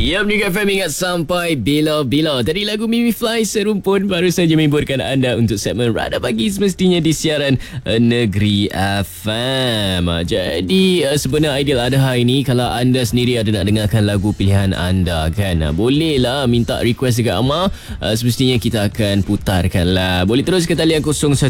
Ya, Mega FM ingat sampai bila-bila. Tadi lagu Mimi Fly Serumpun baru saja menghiburkan anda untuk segmen Rada Pagi semestinya di siaran Negeri FM. Jadi sebenar Aidil Adha ini, kalau anda sendiri ada nak dengarkan lagu pilihan anda kan, bolehlah minta request dekat Amar. Semestinya kita akan putarkan lah. Boleh terus ke talian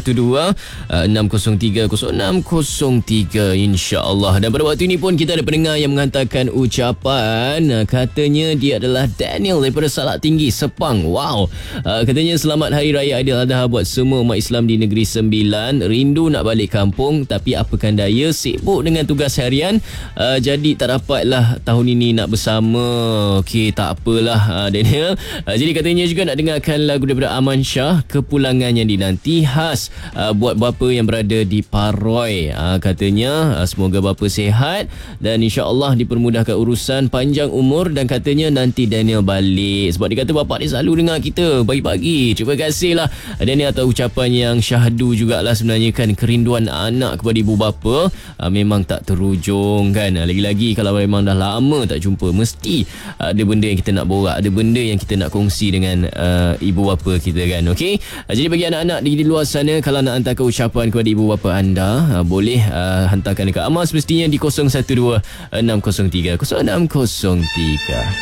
012-603-0603 insya-Allah. Dan pada waktu ini pun kita ada pendengar yang menghantarkan ucapan. Katanya dia adalah Daniel daripada Salak Tinggi, Sepang. Wow. Katanya selamat Hari Raya Aidil Adha buat semua umat Islam di Negeri Sembilan. Rindu nak balik kampung tapi apakan daya, sibuk dengan tugas harian. Jadi tak dapatlah tahun ini nak bersama. Okey, tak apalah Daniel. Jadi katanya juga nak dengarkan lagu daripada Aman Shah, Kepulangan yang dinanti, khas buat bapa yang berada di Paroi. Katanya semoga bapa sihat dan insya-Allah dipermudahkan urusan, panjang umur, dan katanya nanti Daniel balik. Sebab dia kata bapak dia selalu dengar kita pagi-pagi. Terima kasihlah Daniel atas ucapan yang syahdu jugalah. Sebenarnya kan kerinduan anak kepada ibu bapa memang tak terujung kan. Lagi-lagi kalau memang dah lama tak jumpa, mesti ada benda yang kita nak borak, ada benda yang kita nak kongsi dengan ibu bapa kita kan. Okey. Jadi bagi anak-anak di luar sana, kalau nak hantarkan ucapan kepada ibu bapa anda, boleh hantarkan dekat Amar semestinya di 012 603 0603.